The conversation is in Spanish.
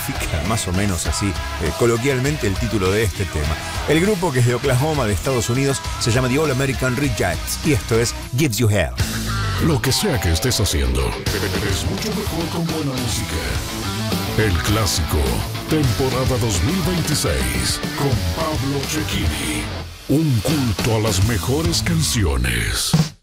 significa más o menos así, coloquialmente, el título de este tema. El grupo, que es de Oklahoma, de Estados Unidos, se llama The All American Rejects y esto es Gives You Hell. Lo que sea que estés haciendo, es mucho mejor con buena música. El Clásico, temporada 2026, con Pablo Cecchini. Un culto a las mejores canciones.